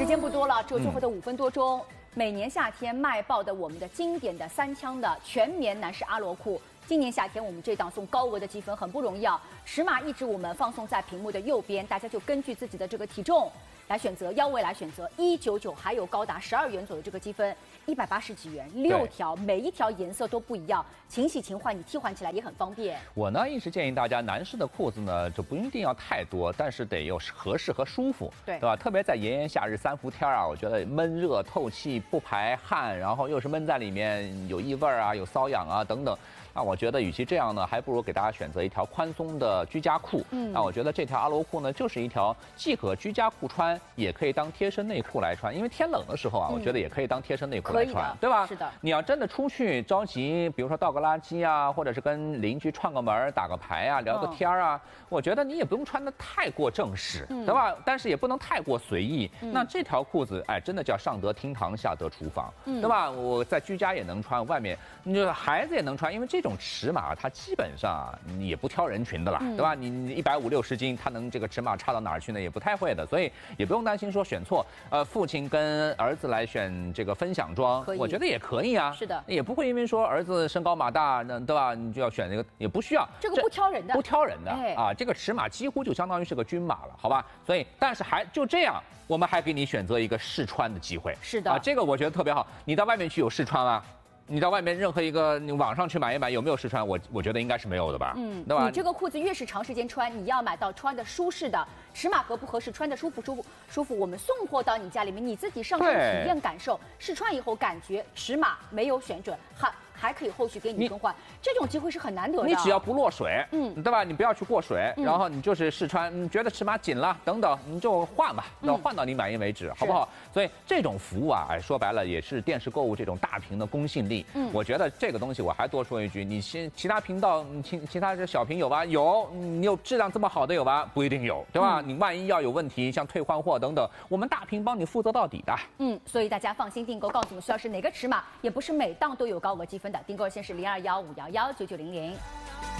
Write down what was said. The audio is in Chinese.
时间不多了，只有最后的5分多钟。每年夏天卖爆的我们的经典的3枪的全棉男士阿罗裤，今年夏天我们这档送高额的积分很不容易啊！尺码一直我们放送在屏幕的右边，大家就根据自己的这个体重来选择，腰围来选择199，还有高达12元左右这个积分，180几元，6条，每一条颜色都不一样，勤洗勤换，你替换起来也很方便。 我呢一直建议大家，男士的裤子呢就不一定要太多，但是得有合适和舒服， 对吧？特别在炎炎夏日3伏天啊，我觉得闷热透气不排汗，然后又是闷在里面，有异味啊，有瘙痒啊等等。那我觉得，与其这样呢，还不如给大家选择一条宽松的居家裤。那我觉得这条阿罗裤呢，就是一条既可居家裤穿，也可以当贴身内裤来穿。因为天冷的时候啊，我觉得也可以当贴身内裤来穿，对吧？ 是的。 你要真的出去着急，比如说倒个垃圾啊，或者是跟邻居串个门、打个牌啊、聊个天啊，我觉得你也不用穿得太过正式，对吧？但是也不能太过随意。那这条裤子，哎，真的叫上得厅堂，下得厨房，对吧？我在居家也能穿，外面你就孩子也能穿，因为这种尺码它基本上啊你也不挑人群的啦，对吧？你150、60斤，它能这个尺码差到哪儿去呢？也不太会的，所以也不用担心说选错。父亲跟儿子来选这个分享装，我觉得也可以啊。 是的， 也不会因为说儿子身高马大，那对吧？你就要选这个，也不需要。 这个不挑人的， 不挑人的啊，这个尺码几乎就相当于是个均码了，好吧？所以，但是还就这样，我们还给你选择一个试穿的机会。 是的， 啊，这个我觉得特别好。你到外面去有试穿吗？你到外面任何一个你网上去买一买，有没有试穿？我觉得应该是没有的吧，对吧？ 你这个裤子越是长时间穿，你要买到穿的舒适的，尺码合不合适，穿的舒服，我们送货到你家里面，你自己上身体验感受，试穿以后感觉尺码没有选准，还可以后续给你更换，这种机会是很难得的。 你只要不落水，对吧？你不要去过水，然后你就是试穿，你觉得尺码紧了等等，你就换吧，换到你满意为止，好不好？所以这种服务啊，哎，说白了也是电视购物这种大屏的公信力。我觉得这个东西我还多说一句，你其他频道其他这小屏有吧？有，你有质量这么好的有吧？不一定有，对吧？你万一要有问题，像退换货等等，我们大屏帮你负责到底的。 所以大家放心订购，告诉我们需要是哪个尺码，也不是每档都有高额积分的。订购热线是0215119900。